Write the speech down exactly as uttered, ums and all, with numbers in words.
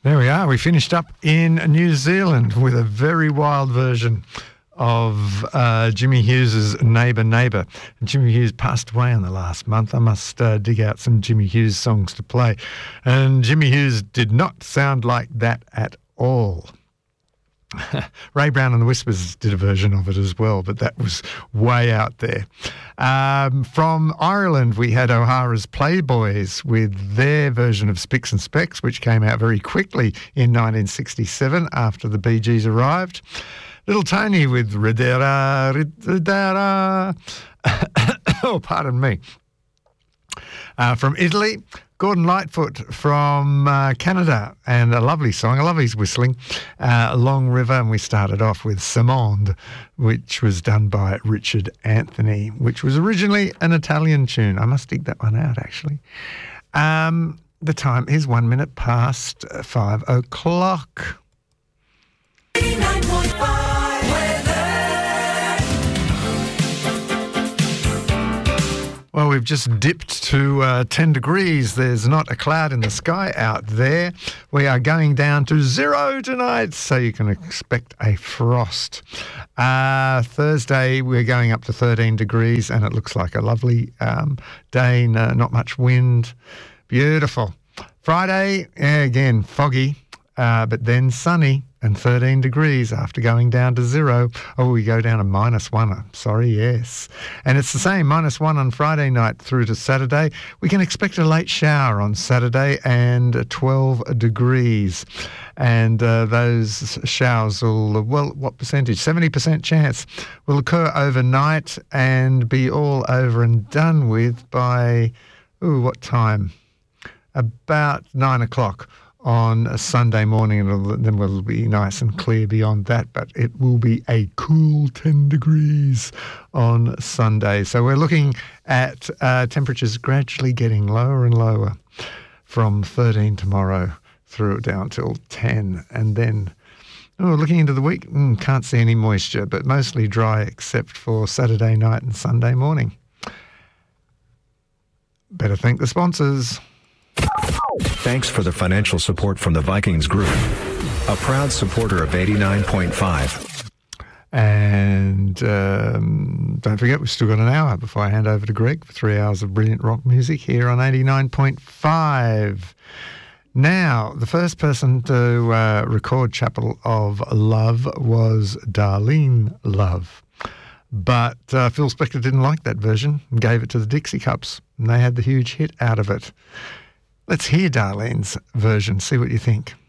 There we are. We finished up in New Zealand with a very wild version of uh, Jimmy Hughes's Neighbour Neighbour. Jimmy Hughes passed away in the last month. I must uh, dig out some Jimmy Hughes songs to play. And Jimmy Hughes did not sound like that at all. Ray Brown and the Whispers did a version of it as well, but that was way out there. Um, from Ireland, we had O'Hara's Playboys with their version of Spicks and Specks, which came out very quickly in nineteen sixty-seven after the Bee Gees arrived. Little Tony with Ridera, Ridera. Oh, pardon me. Uh, from Italy, Gordon Lightfoot from uh, Canada, and a lovely song. I love his whistling, uh, Long River, and we started off with Simond, which was done by Richard Anthony, which was originally an Italian tune. I must dig that one out, actually. Um, the time is one minute past five o'clock. eighty-nine point five weather. Well, we've just dipped to uh, ten degrees. There's not a cloud in the sky out there. We are going down to zero tonight, so you can expect a frost. Uh, Thursday, we're going up to thirteen degrees, and it looks like a lovely um, day. No, not much wind. Beautiful. Friday, yeah, again, foggy, uh, but then sunny. And thirteen degrees after going down to zero. Oh, we go down to minus one. I'm sorry, yes. And it's the same, minus one on Friday night through to Saturday. We can expect a late shower on Saturday and twelve degrees. And uh, those showers will, well, what percentage? seventy percent chance will occur overnight and be all over and done with by, ooh, what time? About nine o'clock. On a Sunday morning, and then we'll be nice and clear beyond that, but it will be a cool ten degrees on Sunday. So we're looking at uh, temperatures gradually getting lower and lower from thirteen tomorrow through down till ten. And then, oh, looking into the week, mm, can't see any moisture, but mostly dry except for Saturday night and Sunday morning. Better thank the sponsors. Thanks for the financial support from the Vikings Group, a proud supporter of eighty-nine point five. And um, don't forget, we've still got an hour before I hand over to Greg for three hours of brilliant rock music here on eighty-nine point five. Now, the first person to uh, record Chapel of Love was Darlene Love. But uh, Phil Spector didn't like that version and gave it to the Dixie Cups, and they had the huge hit out of it. Let's hear Darlene's version, see what you think.